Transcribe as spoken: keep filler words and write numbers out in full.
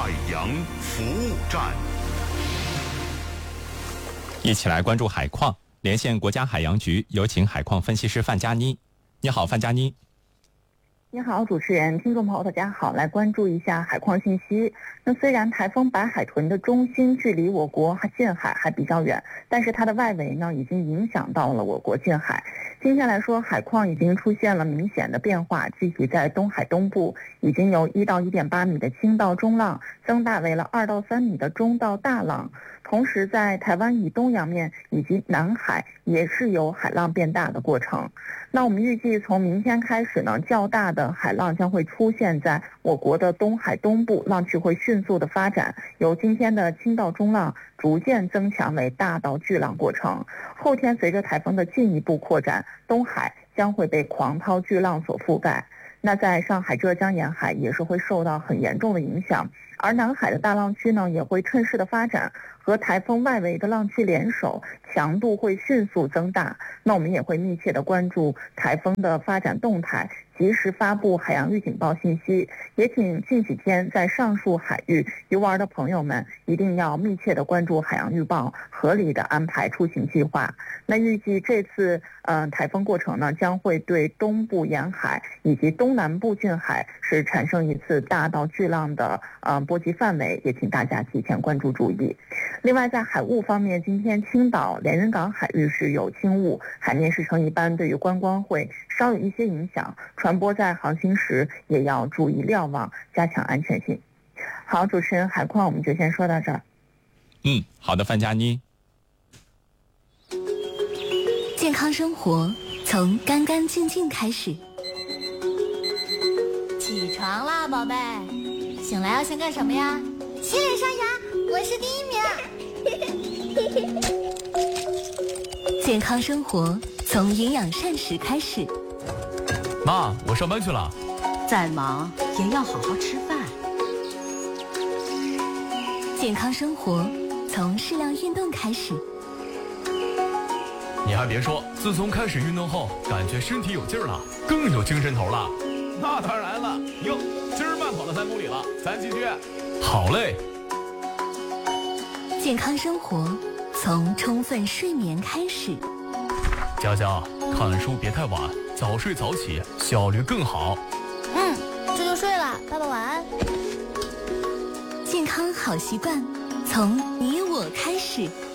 海洋服务站， 一起来关注海况。连线国家海洋局，有请海况分析师范佳妮。你好，范佳妮。 你好，主持人，听众朋友，大家好，来关注一下海况信息。那虽然台风白海豚的中心距离我国近海还比较远，但是它的外围呢，已经影响到了我国近海。今天来说，海况已经出现了明显的变化，具体在东海东部，已经由一到一点八米的轻到中浪，增大为了二到三米的中到大浪。同时，在台湾以东洋面以及南海也是有海浪变大的过程。那我们预计从明天开始呢，较大的海浪将会出现在我国的东海东部，浪区会迅速的发展，由今天的轻到中浪逐渐增强为大到巨浪过程。后天随着台风的进一步扩展，东海将会被狂涛巨浪所覆盖。那在上海、浙江沿海也是会受到很严重的影响，而南海的大浪区呢，也会趁势的发展，和台风外围的浪区联手，强度会迅速增大。那我们也会密切的关注台风的发展动态，及时发布海洋预警报信息。也请近几天在上述海域游玩的朋友们一定要密切的关注海洋预报，合理的安排出行计划。那预计这次呃台风过程呢，将会对东部沿海以及东南部近海是产生一次大到巨浪的呃波及范围，也请大家提前关注注意。另外，在海雾方面，今天青岛、连云港海域是有轻雾，海面势成一般，对于观光会稍有一些影响。船舶在航行时也要注意瞭望，加强安全性。好，主持人，海况我们就先说到这儿。 嗯，好的，范佳妮。 健康生活从干干净净开始。 起床啦，宝贝！醒来要先干什么呀？ 洗脸刷牙，我是第一名。 健康生活从营养膳食开始。 妈，我上班去了。 再忙也要好好吃饭。 健康生活从适量运动开始。 你还别说，自从开始运动后，感觉身体有劲儿了，更有精神头了。 那当然了，哟，今儿慢跑了三公里了，咱继续。 好嘞。 健康生活从充分睡眠开始。 佳佳，看书别太晚，早睡早起，效率更好。 嗯，这就睡了，爸爸晚安。 健康好习惯从你我开始。